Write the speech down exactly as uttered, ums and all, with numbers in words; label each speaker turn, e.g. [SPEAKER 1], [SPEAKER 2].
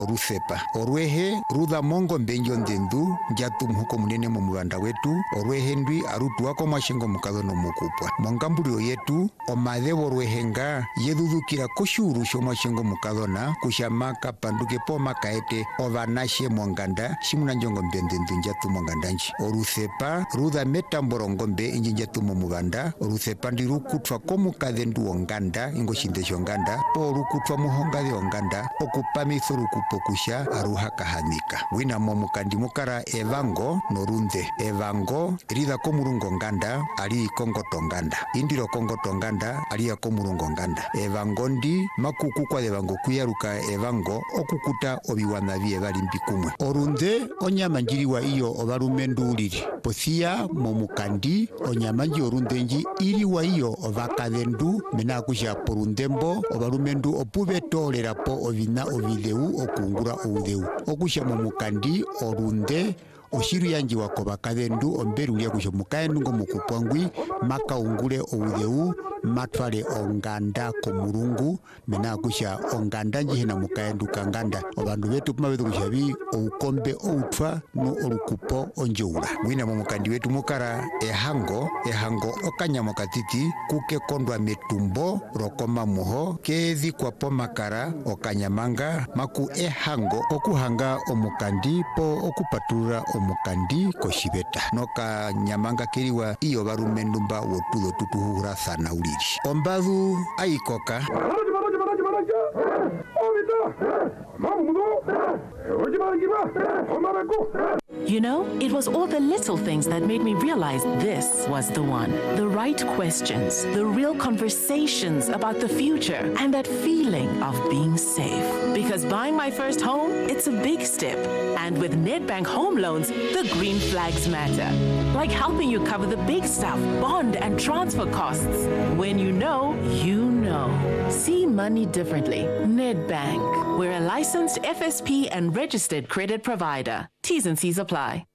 [SPEAKER 1] orusepa orwehe rudha mongo mbenjo ndendu njatu mhuko munene mu mubanda wetu orwehe ndwi arutu wako mwashengo mukado no mukupwa mongambulio yetu omadhebo orwehenga yedhudhukira koshuru sho mwashengo mukado na kushamaka panduke po makaete ovanashe monganda shimuna njongo mbendendu njatu mongandanji orusepa rudha metamborongo mbe inji njatu mu mubanda orusepa ndiru kutwa komukadhe ndu onganda ingo shindesho nganda po rukutwa muhongadhe onganda okupamiso rukupokusha aruha kahanika wina momukandi mukara evango norunde evango rida komurungo nganda ali kongo tonganda indiro kongo tonganda ali ya komurungo nganda evango ndi makuku kwa evango kuyaruka evango okukuta obiwana bie bali mpikumwe orunde onyamanjiriwa iyo obarumendu uliri posia momukandi onyamanji orundenji iriwa iyo ovakadhendu menakusha porundembo obarumendu opubetolera po ovina ovideu okungura oudeu okusha momukandi orunde oshiru yanji wako bakadhendu omberu ulia kusha mukaendu ngo mukupwangwi maka ungule oudeu matwale onganda komurungu mena kusha onganda njihena mukaendu kanganda obandu betu kuma betu kushabi oukombe outwa no olukupo onjoura wina momukandi wetu mukara ehango ehango okanyamo katiti kuke kondwa metumbo rokoma muho kezi kwa pomakara okanyamanga maku ehango okuhanga omukandi po okupatura omukandi koshibeta noka nyamanga keriwa iyo barumendumba wotudo tutuhura sana uliri ombazu aikoka
[SPEAKER 2] You know, it was all the little things that made me realize this was the one. The right questions, the real conversations about the future, and that feeling of being safe. Because buying my first home, it's a big step. And with Nedbank Home Loans, the green flags matter. Like helping you cover the big stuff, bond and transfer costs. When you know, you know. See money differently. Nedbank. We're a licensed F S P and registered credit provider. T's and C's apply.